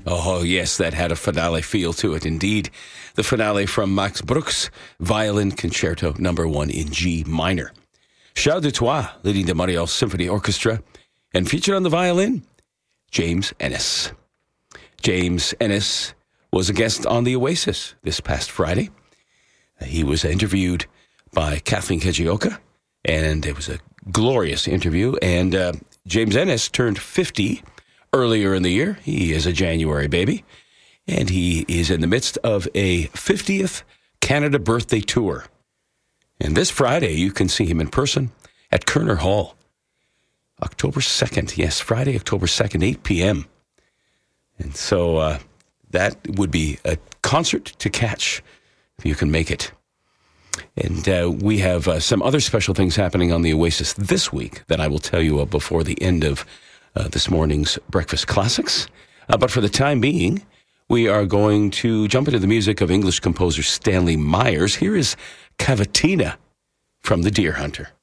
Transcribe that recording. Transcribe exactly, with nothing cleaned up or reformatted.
Oh, yes, that had a finale feel to it, indeed. The finale from Max Bruch's Violin Concerto number one in G minor. Charles Dutoit leading the Montreal Symphony Orchestra, and featured on the violin, James Ennis. James Ennis was a guest on the Oasis this past Friday. He was interviewed by Kathleen Kajioka, and it was a glorious interview. And uh, James Ennis turned fifty earlier in the year. He is a January baby, and he is in the midst of a fiftieth Canada birthday tour. And this Friday, you can see him in person at Kerner Hall. October second, yes, Friday, October second, eight p.m. And so uh, that would be a concert to catch if you can make it. And uh, we have uh, some other special things happening on the Oasis this week that I will tell you of before the end of uh, this morning's Breakfast Classics. Uh, but for the time being, we are going to jump into the music of English composer Stanley Myers. Here is Cavatina from The Deer Hunter.